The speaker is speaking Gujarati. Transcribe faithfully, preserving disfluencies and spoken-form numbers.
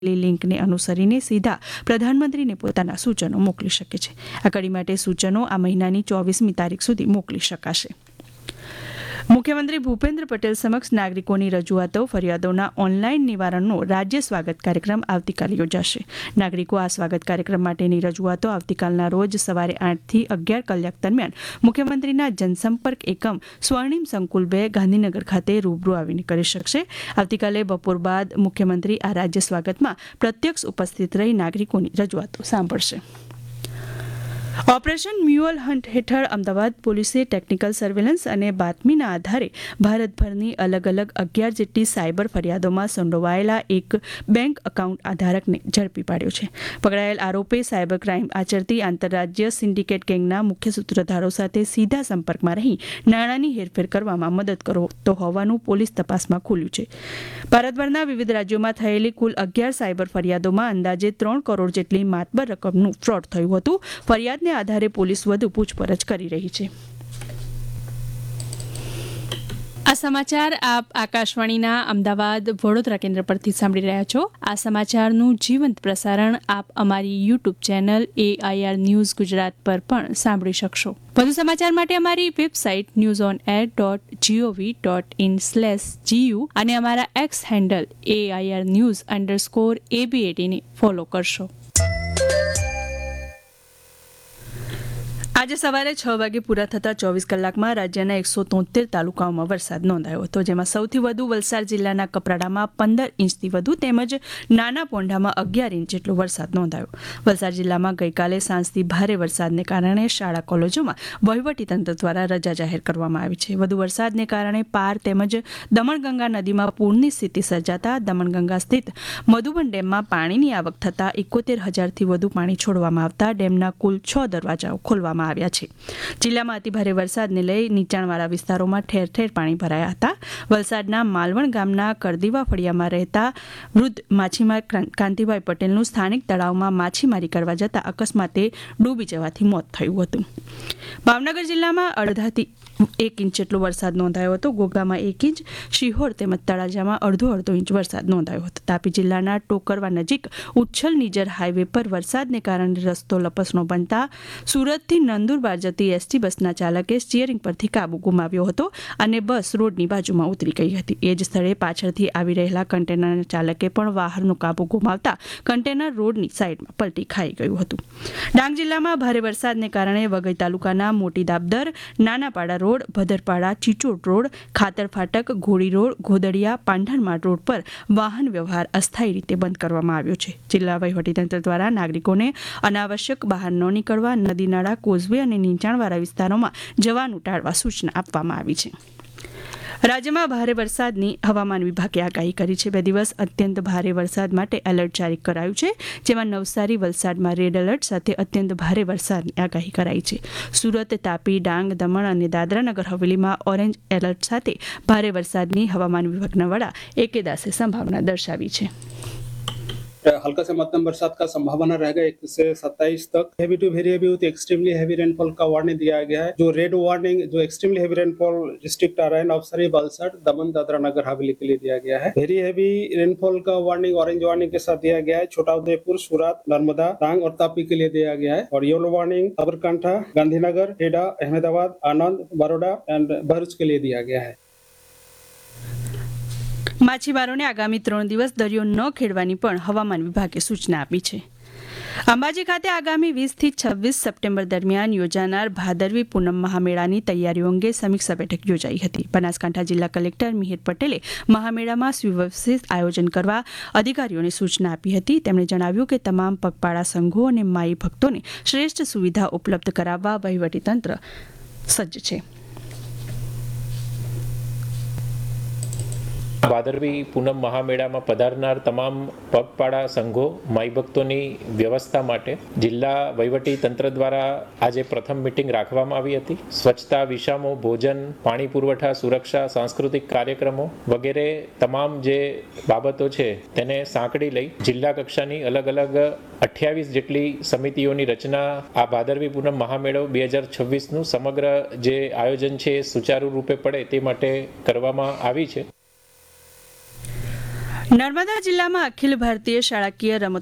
લિંકને અનુસરીને સીધા પ્રધાનમંત્રીને પોતાના સૂચનો મોકલી શકે છે. આ કડી માટે સૂચનો આ મહિનાની ચોવીસમી તારીખ સુધી મોકલી શકાશે. મુખ્યમંત્રી ભૂપેન્દ્ર પટેલ સમક્ષ નાગરિકોની રજૂઆતો ફરિયાદોના ઓનલાઈન નિવારણનો રાજ્ય સ્વાગત કાર્યક્રમ આવતીકાલે યોજાશે. નાગરિકો આ સ્વાગત કાર્યક્રમ માટેની રજૂઆતો આવતીકાલના રોજ સવારે આઠથી અગિયાર કલાક દરમિયાન મુખ્યમંત્રીના જનસંપર્ક એકમ સ્વર્ણિમ સંકુલ બે ગાંધીનગર ખાતે રૂબરૂ આવીને કરી શકશે. આવતીકાલે બપોર બાદ મુખ્યમંત્રી આ રાજ્ય સ્વાગતમાં પ્રત્યક્ષ ઉપસ્થિત રહી નાગરિકોની રજૂઆતો સાંભળશે. ઓપરેશન મ્યુઅલ હન્ટ હેઠળ અમદાવાદ પોલીસે ટેકનિકલ સર્વેલન્સ અને બાતમીના આધારે ભારતભરની અલગ અલગ અગિયાર જેટલી સાયબર ફરિયાદોમાં સંડોવાયેલા એક બેંક એકાઉન્ટ આધારકને ઝડપી પાડ્યો છે. પકડાયેલ આરોપી સાયબર ક્રાઇમ આચરતી આંતરરાજ્ય સિન્ડિકેટ ગેંગના મુખ્ય સૂત્રધારો સાથે સીધા સંપર્કમાં રહી નાણાંની હેરફેર કરવામાં મદદ કરતો હોવાનું પોલીસ તપાસમાં ખુલ્યું છે. ભારતભરના વિવિધ રાજ્યોમાં થયેલી કુલ અગિયાર સાયબર ફરિયાદોમાં અંદાજે ત્રણ કરોડ જેટલી માતબર રકમનું ફ્રોડ થયું હતું. ફરિયાદને આધારે પોલીસ વધુ પૂછપરછ કરી રહી છે. આ સમાચાર આપ આકાશવાણીના અમદાવાદ વડોદરા કેન્દ્ર પરથી સાંભળી રહ્યા છો. આ સમાચારનું જીવંત પ્રસારણ આપ અમારી YouTube channel AIR news Gujarat પર પણ સાંભળી શકશો. વધુ સમાચાર માટે અમારી website news on air dot GOV dot in slash GU અને અમારા x handle AIR news underscore એબીએટીને follow કરશો. આજે સવારે છ વાગે પૂરા થતા ચોવીસ કલાકમાં રાજ્યના એકસો તોતેર તાલુકાઓમાં વરસાદ નોંધાયો હતો, જેમાં સૌથી વધુ વલસાડ જિલ્લાના કપરાડામાં પંદર ઇંચથી વધુ તેમજ નાના પોંઢામાં અગિયાર ઇંચ જેટલો વરસાદ નોંધાયો. વલસાડ જિલ્લામાં ગઈકાલે સાંજથી ભારે વરસાદને કારણે શાળા કોલેજોમાં વહીવટીતંત્ર દ્વારા રજા જાહેર કરવામાં આવી છે. વધુ વરસાદને કારણે પાર તેમજ દમણગંગા નદીમાં પૂરની સ્થિતિ સર્જાતા દમણગંગા સ્થિત મધુબન ડેમમાં પાણીની આવક થતાં એકોતેર હજારથી વધુ પાણી છોડવામાં આવતા ડેમના કુલ છ દરવાજાઓ ખોલવામાં આવ્યા છે. જિલ્લામાં અતિભારે વરસાદને લઈ નીચાણવાળા વિસ્તારોમાં ઠેર ઠેર પાણી ભરાયા હતા. વલસાડના માલવણ ગામના કરદીવા ફળિયામાં રહેતા વૃદ્ધ માછીમાર કાંતિભાઈ પટેલનું સ્થાનિક તળાવમાં માછીમારી કરવા જતા અકસ્માતે ડૂબી જવાથી મોત થયું હતું. ભાવનગર જિલ્લામાં અડધાથી એક ઇંચ જેટલો વરસાદ નોંધાયો હતો. ઘોઘામાં એક ઇંચ, શિહોર તેમજ તળાજામાં અડધો અડધો ઇંચ વરસાદ નોંધાયો હતો. તાપી જિલ્લાના ટોકરવા નજીક ઉચ્છલ નિજર હાઈવે પર વરસાદને કારણે રસ્તો લપસણો બનતા સુરતથી નંદુરબાર જતી એસટી બસના ચાલકે સ્ટીયરિંગ પરથી કાબુ ગુમાવ્યો હતો અને બસ રોડની બાજુમાં ઉતરી ગઈ હતી. એ જ સ્થળે પાછળથી આવી રહેલા કન્ટેનરના ચાલકે પણ વાહનનો કાબુ ગુમાવતા કન્ટેનર રોડની સાઈડમાં પલટી ખાઈ ગયું હતું. ડાંગ જિલ્લામાં ભારે વરસાદને કારણે વઘઈ તાલુકાના મોટી દાબદર, નાનાપાડા રોડ, ભદરપાડા, ચીચોડ રોડ, ખાતર ફાટક, ઘોડી રોડ, ગોદડિયા, પાંઢરમાળ રોડ પર વાહન વ્યવહાર અસ્થાયી રીતે બંધ કરવામાં આવ્યો છે. જિલ્લા વહીવટીતંત્ર દ્વારા નાગરિકોને અનાવશ્યક બહાર ન નીકળવા, નદી નાળા, કોઝવે અને નીચાણવાળા વિસ્તારોમાં જવાનું ટાળવા સૂચના આપવામાં આવી છે. રાજ્યમાં ભારે વરસાદની હવામાન વિભાગે આગાહી કરી છે. બે દિવસ અત્યંત ભારે વરસાદ માટે એલર્ટ જારી કરાયું છે, જેમાં નવસારી, વલસાડમાં રેડ એલર્ટ સાથે અત્યંત ભારે વરસાદની આગાહી કરાઈ છે. સુરત, તાપી, ડાંગ, દમણ અને દાદરાનગર હવેલીમાં ઓરેન્જ એલર્ટ સાથે ભારે વરસાદની હવામાન વિભાગના વડા એકે દાસે સંભાવના દર્શાવી છે. हल्का से मध्यम बरसात का संभावना रहेगा इक्कीस से सत्ताईस तक. Heavy to very heavy with extremely heavy rainfall का वार्निंग दिया गया है. जो रेड वार्निंग जो एक्सट्रीमली हेवी रेनफॉल डिस्ट्रिक्ट आ रहा है नवसारी, वलसाड, दमन, दादरा नगर हवेली के लिए दिया गया है. वेरी हेवी रेनफॉल का वार्निंग ऑरेंज वार्निंग के साथ दिया गया है छोटा उदयपुर, सूरत, नर्मदा, डांग और तापी के लिए दिया गया है. और yellow warning Sabarkantha, Gandhinagar, Heda, Ahmedabad, Anand, Baroda and Bharuch के लिए दिया गया है. માછીમારોને આગામી ત્રણ દિવસ દરિયો ન ખેડવાની પણ હવામાન વિભાગે સૂચના આપી છે. અંબાજી ખાતે આગામી વીસથી છવ્વીસ સપ્ટેમ્બર દરમિયાન યોજાનાર ભાદરવી પૂનમ મહામેળાની તૈયારીઓ અંગે સમીક્ષા બેઠક યોજાઈ હતી. બનાસકાંઠા જિલ્લા કલેક્ટર મિહિર પટેલે મહામેળામાં સુવ્યવસ્થિત આયોજન કરવા અધિકારીઓને સૂચના આપી હતી. તેમણે જણાવ્યું કે તમામ પગપાળા સંઘો અને માઈ ભક્તોને શ્રેષ્ઠ સુવિધા ઉપલબ્ધ કરાવવા વહીવટીતંત્ર સજ્જ છે. ભાદરવી પૂનમ મહામેળામાં પધારનાર તમામ પગપાળા સંઘો, માઈ ભક્તોની વ્યવસ્થા માટે જિલ્લા વહીવટી તંત્ર દ્વારા આજે પ્રથમ મીટિંગ રાખવામાં આવી હતી. સ્વચ્છતા, વિષામો, ભોજન, પાણી પુરવઠા, સુરક્ષા, સાંસ્કૃતિક કાર્યક્રમો વગેરે તમામ જે બાબતો છે તેને સાંકળી લઈ જિલ્લા કક્ષાની અલગ અલગ અઠ્યાવીસ જેટલી સમિતિઓની રચના આ ભાદરવી પૂનમ મહામેળો બે હજાર છવ્વીસનું સમગ્ર જે આયોજન છે એ સુચારુ રૂપે પડે તે માટે કરવામાં આવી છે. નર્મદા જિલ્લામાં અખિલ ભારતીય શાળાકીય રમત